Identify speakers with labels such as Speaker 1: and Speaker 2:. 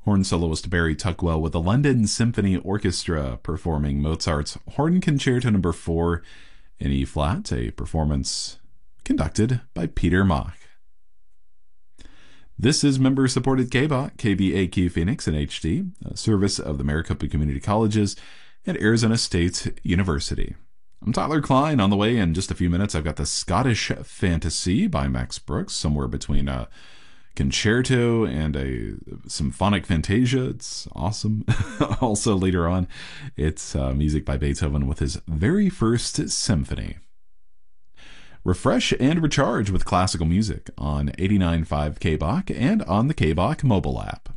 Speaker 1: Horn soloist Barry Tuckwell with the London Symphony Orchestra performing Mozart's Horn Concerto No. 4 in E-flat, a performance conducted by Peter Mach. This is member-supported KBOT, KBAQ Phoenix and HD, a service of the Maricopa Community Colleges and Arizona State University. I'm Tyler Klein. On the way in just a few minutes, I've got the Scottish Fantasy by Max Brooks, somewhere between a concerto and a symphonic fantasia. It's awesome. Also, later on, it's music by Beethoven with his very first symphony. Refresh and recharge with classical music on 89.5 KBOC and on the KBOC mobile app.